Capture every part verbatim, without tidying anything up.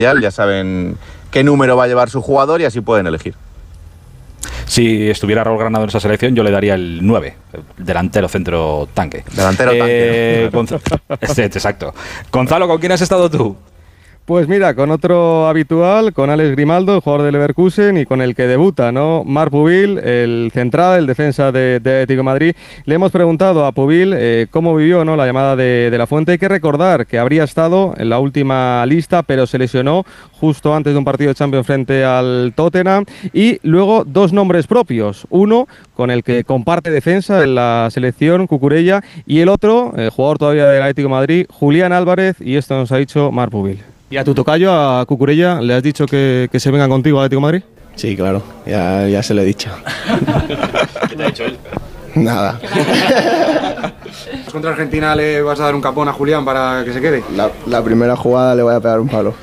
ya saben qué número va a llevar su jugador y así pueden elegir. Si estuviera Raúl Granado en esa selección, yo le daría el nueve, delantero, centro, tanque. Delantero, eh, tanque. Gonz- Exacto. Gonzalo, ¿con quién has estado tú? Pues mira, con otro habitual, con Alex Grimaldo, el jugador del Leverkusen, y con el que debuta, ¿no? Marc Pubil, el central, el defensa de, de Atlético de Madrid. Le hemos preguntado a Pubil eh, cómo vivió, ¿no?, la llamada de, de la Fuente. Hay que recordar que habría estado en la última lista, pero se lesionó justo antes de un partido de Champions frente al Tottenham. Y luego dos nombres propios. Uno con el que comparte defensa en la selección, Cucurella, y el otro, el jugador todavía del Atlético de Madrid, Julián Álvarez, y esto nos ha dicho Marc Pubil. ¿Y a tu tocayo, a Cucurella, le has dicho que, que se venga contigo al Atlético de Madrid? Sí, claro, ya, ya se lo he dicho. ¿Qué te ha dicho él? Nada. ¿Contra Argentina le vas a dar un capón a Julián para que se quede? La, la primera jugada le voy a pegar un palo.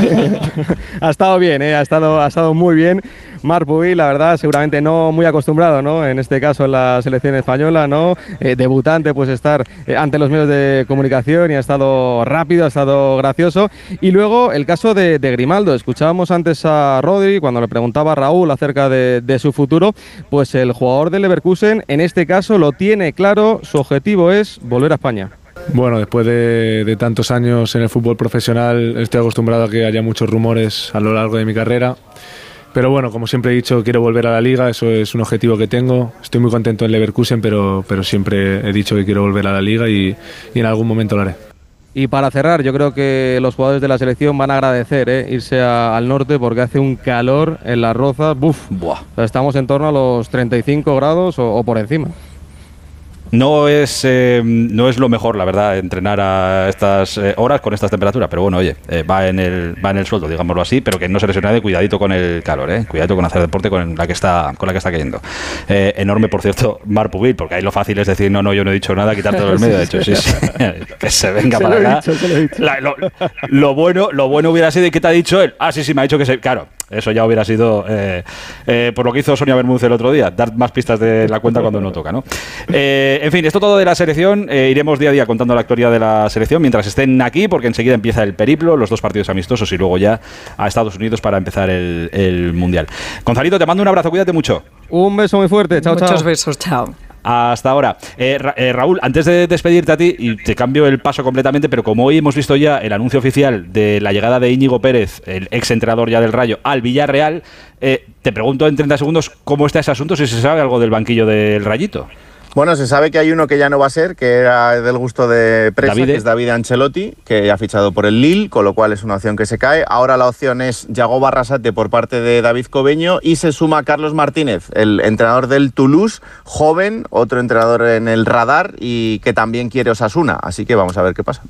Ha estado bien, ¿eh? ha, estado, ha estado muy bien. Marc Pubil, la verdad, seguramente no muy acostumbrado, ¿no?, en este caso en la selección española, ¿no? Eh, debutante, pues estar eh, ante los medios de comunicación, y ha estado rápido, ha estado gracioso. Y luego el caso de, de Grimaldo. Escuchábamos antes a Rodri cuando le preguntaba a Raúl acerca de, de su futuro. Pues el jugador del Leverkusen, en este caso, lo tiene claro. Su objetivo es volver a España. Bueno, después de, de tantos años en el fútbol profesional, estoy acostumbrado a que haya muchos rumores a lo largo de mi carrera. Pero bueno, como siempre he dicho, quiero volver a la Liga, eso es un objetivo que tengo. Estoy muy contento en Leverkusen, pero, pero siempre he dicho que quiero volver a la Liga y, y en algún momento lo haré. Y para cerrar, yo creo que los jugadores de la selección van a agradecer ¿eh? irse a, al norte, porque hace un calor en las Rozas. Buf, buah. O sea, estamos en torno a los treinta y cinco grados o, o por encima. No es, eh, no es lo mejor, la verdad, entrenar a estas eh, horas con estas temperaturas, pero bueno, oye, eh, va en el va en el sueldo, digámoslo así, pero que no se lesione de cuidadito con el calor, eh, cuidadito con hacer deporte con la que está con la que está cayendo. Eh, enorme, por cierto, Marc Pubil, porque ahí lo fácil es decir, no, no, yo no he dicho nada, quitártelo del medio, de hecho, sí, sí, que se venga se para lo acá. He dicho, se lo, he dicho. La, lo, lo bueno, lo bueno hubiera sido, ¿y qué te ha dicho él? Ah, sí, sí, me ha dicho que se, claro. Eso ya hubiera sido, eh, eh, por lo que hizo Sonia Bermúdez el otro día, dar más pistas de la cuenta cuando no toca, ¿no? Eh, en fin, esto todo de la selección, eh, iremos día a día contando la actualidad de la selección mientras estén aquí, porque enseguida empieza el periplo, los dos partidos amistosos y luego ya a Estados Unidos para empezar el, el Mundial. Gonzalito, te mando un abrazo, cuídate mucho. Un beso muy fuerte, chao, chao. Muchos besos, chao. Hasta ahora. Eh, Ra eh, Raúl, antes de despedirte a ti, y te cambio el paso completamente, pero como hoy hemos visto ya el anuncio oficial de la llegada de Íñigo Pérez, el ex entrenador ya del Rayo, al Villarreal, eh, te pregunto en treinta segundos cómo está ese asunto, si se sabe algo del banquillo del Rayito. Bueno, se sabe que hay uno que ya no va a ser, que era del gusto de Presa, Davide. que es David Ancelotti, que ha fichado por el Lille, con lo cual es una opción que se cae. Ahora la opción es Yago Barrasate por parte de David Cobeño, y se suma Carlos Martínez, el entrenador del Toulouse, joven, otro entrenador en el radar y que también quiere Osasuna. Así que vamos a ver qué pasa.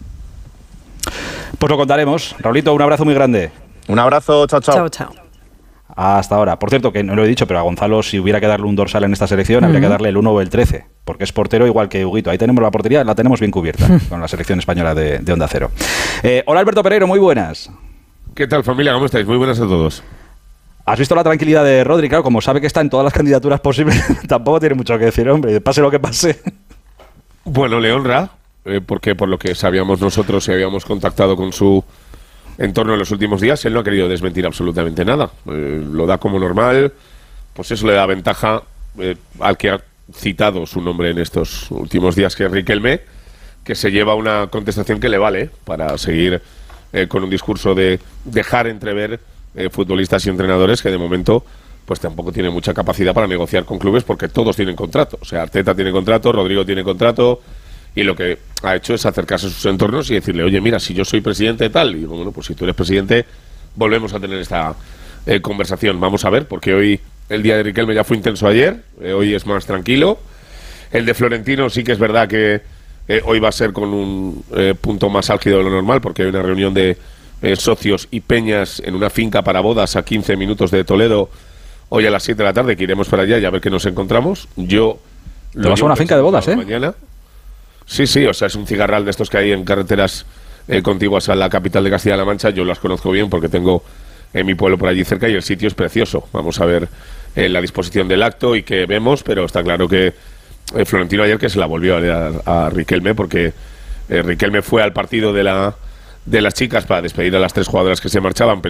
Pues lo contaremos. Raulito, un abrazo muy grande. Un abrazo, chao, chao. Chao, chao. Hasta ahora. Por cierto, que no lo he dicho, pero a Gonzalo, si hubiera que darle un dorsal en esta selección, uh-huh. habría que darle el uno o el trece, porque es portero igual que Huguito. Ahí tenemos la portería, la tenemos bien cubierta con la selección española de, de Onda Cero. Eh, hola, Alberto Pereiro, muy buenas. ¿Qué tal, familia? ¿Cómo estáis? Muy buenas a todos. ¿Has visto la tranquilidad de Rodri? Claro, como sabe que está en todas las candidaturas posibles, tampoco tiene mucho que decir, hombre, pase lo que pase. Bueno, le honra, eh, porque por lo que sabíamos nosotros y habíamos contactado con su entorno en los últimos días, él no ha querido desmentir absolutamente nada. Eh, lo da como normal, pues eso le da ventaja eh, al que ha citado su nombre en estos últimos días, que es Riquelme, que se lleva una contestación que le vale para seguir eh, con un discurso de dejar entrever eh, futbolistas y entrenadores que de momento pues tampoco tienen mucha capacidad para negociar con clubes, porque todos tienen contrato. O sea, Arteta tiene contrato, Rodrigo tiene contrato, y lo que ha hecho es acercarse a sus entornos y decirle, oye, mira, si yo soy presidente tal, y digo, bueno, pues si tú eres presidente, volvemos a tener esta eh, conversación. Vamos a ver, porque hoy el día de Riquelme ya fue intenso ayer, eh, hoy es más tranquilo. El de Florentino sí que es verdad que eh, hoy va a ser con un eh, punto más álgido de lo normal, porque hay una reunión de eh, socios y peñas en una finca para bodas a quince minutos de Toledo, hoy a las siete de la tarde, que iremos para allá y a ver qué nos encontramos. Yo ¿Te vas a una finca de bodas, eh? Mañana. Sí, sí, o sea, es un cigarral de estos que hay en carreteras eh, contiguas a la capital de Castilla-La Mancha. Yo las conozco bien porque tengo en mi pueblo por allí cerca y el sitio es precioso. Vamos a ver eh, la disposición del acto y qué vemos, pero está claro que eh, Florentino ayer que se la volvió a dar a Riquelme, porque eh, Riquelme fue al partido de la de las chicas para despedir a las tres jugadoras que se marchaban,